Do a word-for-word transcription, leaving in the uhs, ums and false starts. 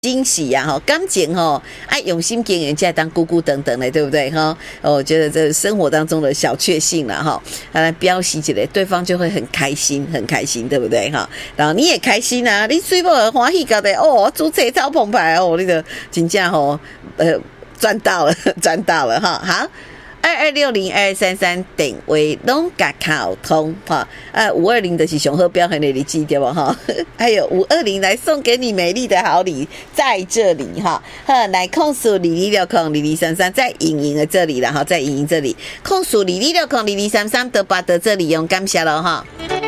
惊喜呀、啊、哈，感情哈，爱用心经营，再当咕咕等等的，对不对哈？哦，我觉得这是生活当中的小确幸了哈，来标示起来，对方就会很开心，很开心，对不对哈？然后你也开心啊，你水某欢喜搞的哦，煮菜超澎湃哦，你个真正吼，呃，赚到了，赚到了哈，好。二二六零二三三电话拢甲卡通哈，呃五二零的是上好标很的你记得不哈？还有五二零来送给你美丽的好礼在这里哈，呵来控诉零零六控零零三三在莹莹的这里了哈，在莹莹这里控诉零零六控零零三三得把得这里用感谢了哈。